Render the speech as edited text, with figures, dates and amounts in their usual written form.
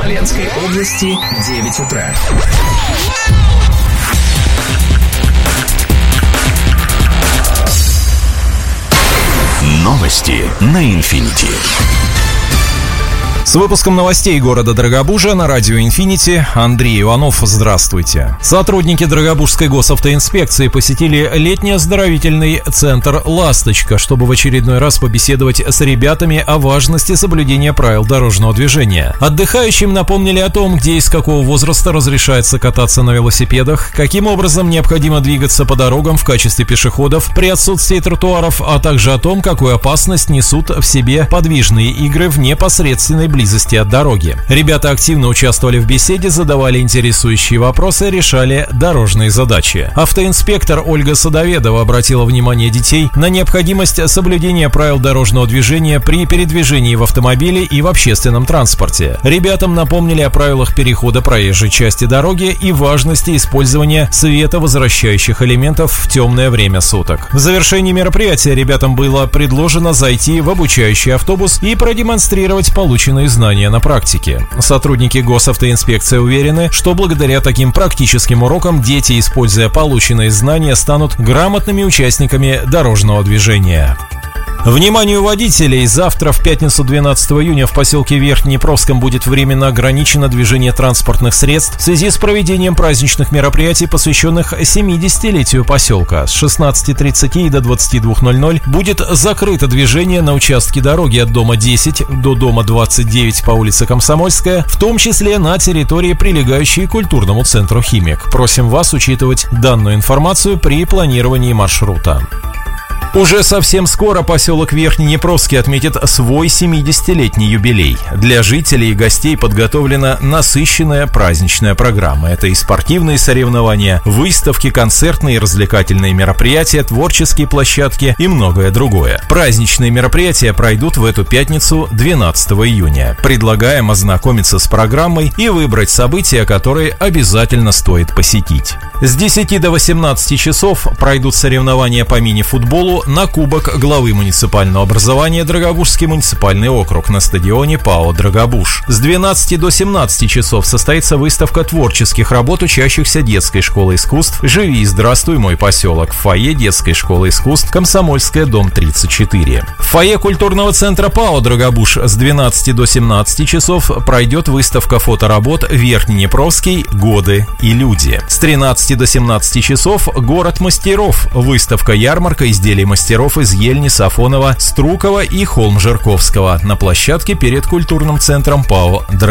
Смоленской области 9 утра. Новости на Инфинити. С выпуском новостей города Дорогобужа на радио «Инфинити» Андрей Иванов. Здравствуйте. Сотрудники Дорогобужской госавтоинспекции посетили летний оздоровительный центр «Ласточка», чтобы в очередной раз побеседовать с ребятами о важности соблюдения правил дорожного движения. Отдыхающим напомнили о том, где и с какого возраста разрешается кататься на велосипедах, каким образом необходимо двигаться по дорогам в качестве пешеходов при отсутствии тротуаров, а также о том, какую опасность несут в себе подвижные игры в непосредственной близости от дороги. Ребята активно участвовали в беседе, задавали интересующие вопросы, решали дорожные задачи. Автоинспектор Ольга Садоведова обратила внимание детей на необходимость соблюдения правил дорожного движения при передвижении в автомобиле и в общественном транспорте. Ребятам напомнили о правилах перехода проезжей части дороги и важности использования световозвращающих элементов в темное время суток. В завершении мероприятия ребятам было предложено зайти в обучающий автобус и продемонстрировать полученные знания на практике. Сотрудники госавтоинспекции уверены, что благодаря таким практическим урокам дети, используя полученные знания, станут грамотными участниками дорожного движения. Вниманию водителей! Завтра, в пятницу 12 июня, в поселке Верхнеднепровском будет временно ограничено движение транспортных средств в связи с проведением праздничных мероприятий, посвященных 70-летию поселка. С 16:30 до 22:00 будет закрыто движение на участке дороги от дома 10 до дома 29 по улице Комсомольская, в том числе на территории, прилегающей к культурному центру «Химик». Просим вас учитывать данную информацию при планировании маршрута. Уже совсем скоро поселок Верхнеднепровский отметит свой 70-летний юбилей. Для жителей и гостей подготовлена насыщенная праздничная программа. Это и спортивные соревнования, выставки, концертные и развлекательные мероприятия, творческие площадки и многое другое. Праздничные мероприятия пройдут в эту пятницу, 12 июня. Предлагаем ознакомиться с программой и выбрать события, которые обязательно стоит посетить. С 10 до 18 часов пройдут соревнования по мини-футболу на кубок главы муниципального образования Дорогобужский муниципальный округ на стадионе ПАО «Дорогобуж». С 12 до 17 часов состоится выставка творческих работ учащихся детской школы искусств «Живи и здравствуй, мой поселок» в фойе детской школы искусств «Комсомольская, дом 34». В фойе культурного центра ПАО «Дорогобуж» с 12 до 17 часов пройдет выставка фоторабот «Верхнеднепровский. Годы и люди». С 13 до 17 часов «Город мастеров», выставка-ярмарка изделий мастеров из Ельни, Сафонова, Струкова и Холм-Жирковского на площадке перед культурным центром ПАО